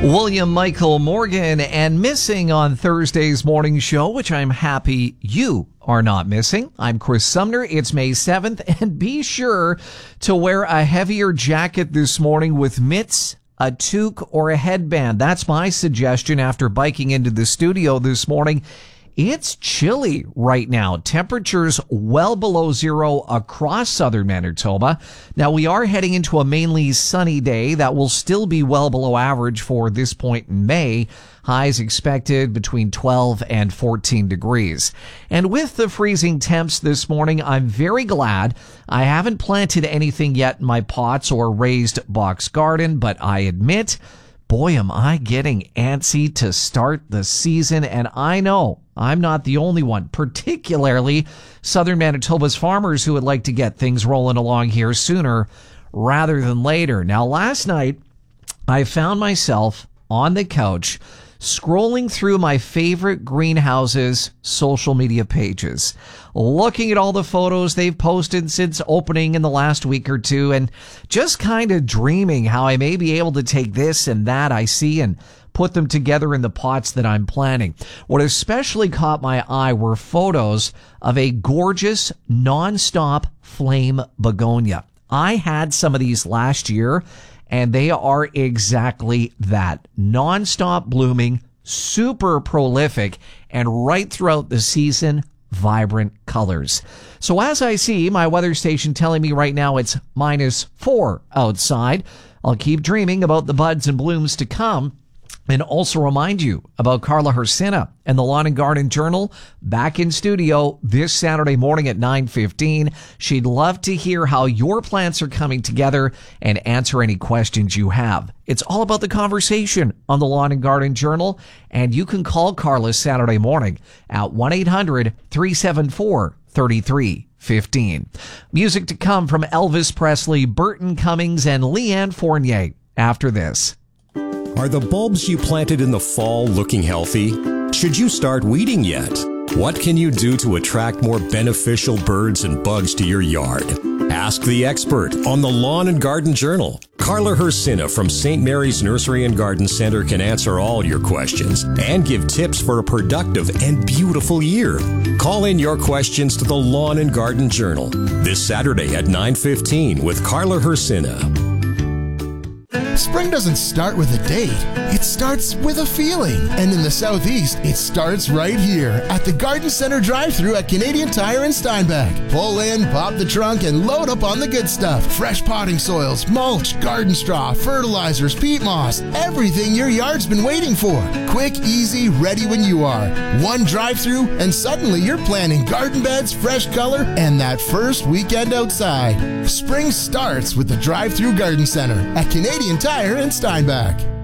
William Michael Morgan, and missing on Thursday's morning show, which I'm happy you are not missing. I'm Chris Sumner. It's May 7th, and be sure to wear a heavier jacket this morning with mitts, a toque, or a headband. That's my suggestion after biking into the studio this morning. It's chilly right now. Temperatures well below zero across southern Manitoba. Now, we are heading into a mainly sunny day that will still be well below average for this point in May. Highs expected between 12 and 14 degrees. And with the freezing temps this morning, I'm very glad I haven't planted anything yet in my pots or raised box garden, but I admit, boy, am I getting antsy to start the season, and I know I'm not the only one, particularly southern Manitoba's farmers who would like to get things rolling along here sooner rather than later. Now, last night, I found myself on the couch scrolling through my favorite greenhouses' social media pages, looking at all the photos they've posted since opening in the last week or two, and just kind of dreaming how I may be able to take this and that I see and put them together in the pots that I'm planting. What especially caught my eye were photos of a gorgeous non-stop flame begonia. I had some of these last year, and they are exactly that. Non-stop blooming, super prolific, and right throughout the season, vibrant colors. So as I see my weather station telling me right now it's -4 outside, I'll keep dreaming about the buds and blooms to come. And also remind you about Carla Hersina and the Lawn and Garden Journal back in studio this Saturday morning at 9:15. She'd love to hear how your plants are coming together and answer any questions you have. It's all about the conversation on the Lawn and Garden Journal, and you can call Carla Saturday morning at 1-800-374-3315. Music to come from Elvis Presley, Burton Cummings, and Leanne Fournier after this. Are the bulbs you planted in the fall looking healthy? Should you start weeding yet? What can you do to attract more beneficial birds and bugs to your yard? Ask the expert on the Lawn and Garden Journal. Carla Hersina from St. Mary's Nursery and Garden Center can answer all your questions and give tips for a productive and beautiful year. Call in your questions to the Lawn and Garden Journal this Saturday at 9:15 with Carla Hersina. Spring doesn't start with a date. It starts with a feeling. And in the Southeast, it starts right here at the Garden Center drive-thru at Canadian Tire in Steinbach. Pull in, pop the trunk, and load up on the good stuff. Fresh potting soils, mulch, garden straw, fertilizers, peat moss, everything your yard's been waiting for. Quick, easy, ready when you are. One drive-thru, and suddenly you're planting garden beds, fresh color, and that first weekend outside. Spring starts with the drive-thru Garden Center at Canadian Tire in Steinbach.